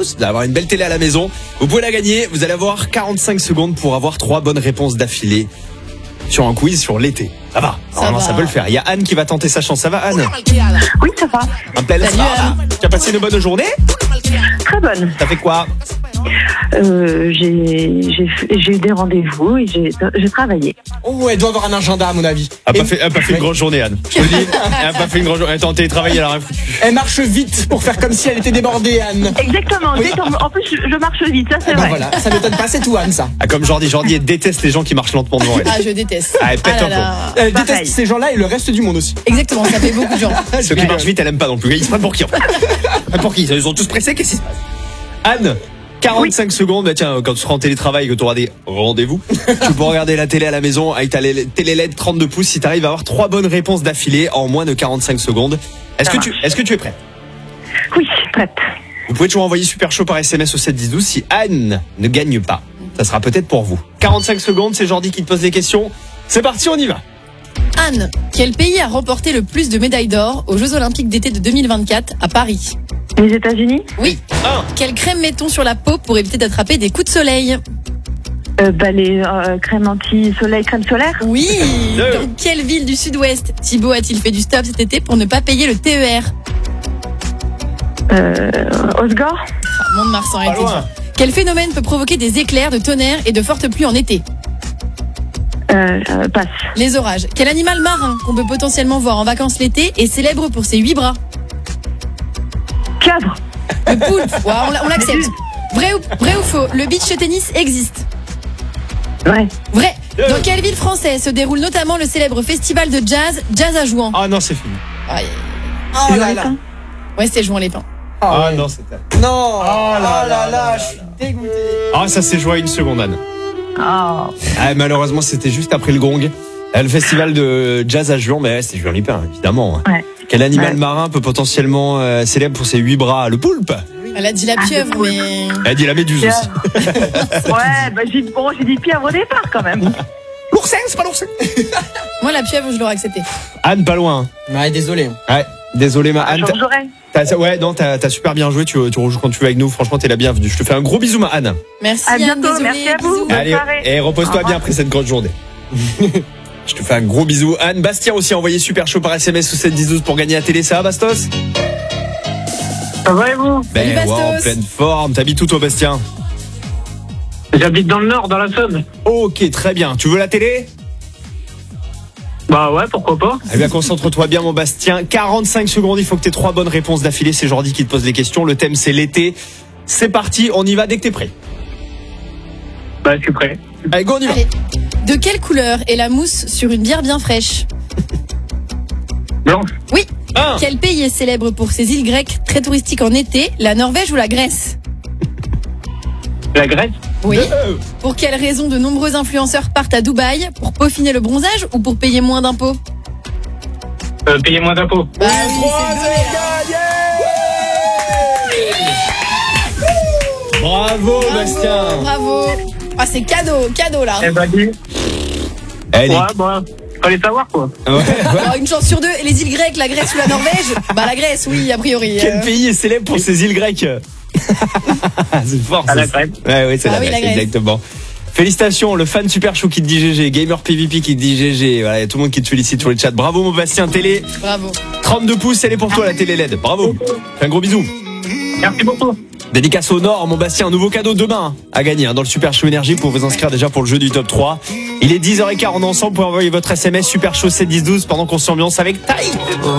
chance d'avoir une belle télé à la maison. Vous pouvez la gagner. Vous allez avoir 45 secondes pour avoir 3 bonnes réponses d'affilée sur un quiz sur l'été. Ça va. Ça peut le faire. Il y a Anne qui va tenter sa chance. Ça va, Anne? Oui, ça va. Un plaisir. Tu as passé une bonne journée? Très bonne. T'as fait quoi? J'ai eu des rendez-vous et j'ai travaillé. Oh, elle doit avoir un agenda à mon avis. Elle n'a pas fait une grosse journée, Anne. Je te le dis, elle n'a pas fait une grosse journée. Elle est en télétravail, elle a rien foutu. Elle marche vite pour faire comme si elle était débordée, Anne. Exactement. Oui. En plus, je marche vite, ça c'est Ben vrai. voilà, ça m'étonne pas, c'est tout, Anne, ça. Ah, comme Jordi, elle déteste les gens qui marchent lentement devant elle. Ah, je déteste. Ah, elle pète un plomb. Elle déteste Pareil. ces gens-là et le reste du monde aussi. Exactement, ça fait beaucoup de gens. Ceux qui marchent vite, elle aime pas non plus. Ils se prennent pour qui? Pour qui? Ils sont tous pressés, qu'est-ce qui se passe? Anne, 45 secondes, bah tiens, quand tu seras en télétravail et que tu auras des rendez-vous, tu peux regarder la télé à la maison avec ta télé LED 32 pouces si tu arrives à avoir 3 bonnes réponses d'affilée en moins de 45 secondes. Est-ce que tu es prêt? Oui, prête. Vous pouvez toujours envoyer Super Chaud par SMS au 71012 si Anne ne gagne pas. Ça sera peut-être pour vous. 45 secondes, c'est Jordi qui te pose des questions. C'est parti, on y va. Anne, quel pays a remporté le plus de médailles d'or aux Jeux Olympiques d'été de 2024 à Paris? Les États-Unis? Oui. 1. Quelle crème mettons sur la peau pour éviter d'attraper des coups de soleil? Les crèmes anti-soleil, crème solaire? Oui. Deux. Dans quelle ville du sud-ouest Thibaut a-t-il fait du stop cet été pour ne pas payer le TER? Osgore? Mont-de-Marsan a Pas été loin. dit. Quel phénomène peut provoquer des éclairs, de tonnerre et de fortes pluies en été? Passe. Les orages. Quel animal marin qu'on peut potentiellement voir en vacances l'été est célèbre pour ses 8 bras? Cadre? Le poulpe. Ouais, on l'accepte. Vrai ou faux? Le beach tennis existe. Ouais. Vrai. Dans quelle ville française se déroule notamment le célèbre festival de jazz à Jouan? Ah non, c'est fini. Aïe. Oh là là. Ouais, c'est Jouan-les-Pins. Ah ouais. non, c'était. Non. Oh là là, je suis dégoûté. Ah, ça s'est joué à une seconde, Anne. Oh. Ah, malheureusement, c'était juste après le gong. Le festival de jazz à Juan, mais c'est Juan-les-Pins, évidemment. Ouais. Quel animal marin peut potentiellement célèbre pour ses 8 bras? Le poulpe. Elle a dit la pieuvre, mais... Elle a dit la méduse aussi. Ouais, j'ai dit pieuvre au départ quand même. L'oursin, c'est pas l'oursin. Moi, la pieuvre, je l'aurais accepté. Anne, pas loin. Ouais, désolé. Ouais, désolé, ma Anne. J'aurais. T'as super bien joué. Tu rejoues quand tu veux avec nous. Franchement, t'es la bienvenue. Je te fais un gros bisou, ma Anne. Merci, À Anne, bientôt, désolée, merci à vous. bisous. Bonne Allez, soirée. et repose-toi Au revoir. bien après cette grosse journée. Je te fais un gros bisou. Anne, Bastien aussi a envoyé Super Chaud par SMS au 71012 pour gagner la télé. Ça va, Bastos? Ça va et vous? Salut, Bastos. En pleine forme. T'habites où, toi, Bastien? J'habite dans le nord, dans la Saône. Ok, très bien. Tu veux la télé? Bah ouais, pourquoi pas? Eh bien, concentre-toi bien, mon Bastien. 45 secondes, il faut que tu aies 3 bonnes réponses d'affilée. C'est Jordi qui te pose les questions. Le thème, c'est l'été. C'est parti, on y va dès que t'es prêt. Bah je suis prêt. Allez, go, on y va. Allez. De quelle couleur est la mousse sur une bière bien fraîche? Blanche. Oui. 1. Quel pays est célèbre pour ses îles grecques très touristiques en été? La Norvège ou la Grèce? La Grèce. Oui. Pour quelle raison de nombreux influenceurs partent à Dubaï? Pour peaufiner le bronzage ou pour payer moins d'impôts? Payer moins d'impôts. Bah oui, c'est Bravo, Bravo, Bastien. bravo. Ah, c'est cadeau là. Eh bah dis. Elle est... Ouais, bah, fallait savoir quoi. Ouais. Alors, une chance sur deux. Et les îles grecques, la Grèce ou la Norvège? Bah la Grèce, oui, a priori. Quel pays est célèbre pour ses îles grecques? C'est fort. À la ça. Grèce. Ouais, c'est Ah la oui, Grèce, la Grèce. exactement. Félicitations, le fan Super Chou qui te dit GG, Gamer PVP qui te dit GG. Voilà, il y a tout le monde qui te félicite sur le chat. Bravo, mon Bastien. Télé, Bravo. 32 pouces, elle est pour toi, la télé LED. Bravo. Fais un gros bisou. Merci beaucoup. Dédicace au Nord, mon Bastien, un nouveau cadeau demain à gagner dans le Super Show Énergie pour vous inscrire déjà pour le jeu du top 3. Il est 10h15, on est ensemble pour envoyer votre SMS Super Show 71012 pendant qu'on s'ambiance avec Taï.